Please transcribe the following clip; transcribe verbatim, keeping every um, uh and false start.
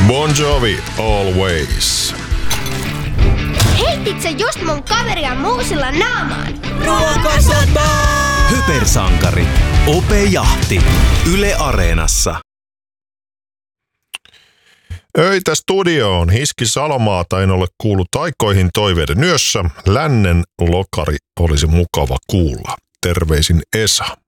Bon Jovi, Always. Heitit sä just mun kaveria muusilla naamaan? Ruokasota! Hypersankari. Ope Jahti. Yle Areenassa. Öitä studioon. Hiski Salomaata en ole kuullut aikoihin toiveiden yössä. Lännen lokari olisi mukava kuulla. Terveisin Esa.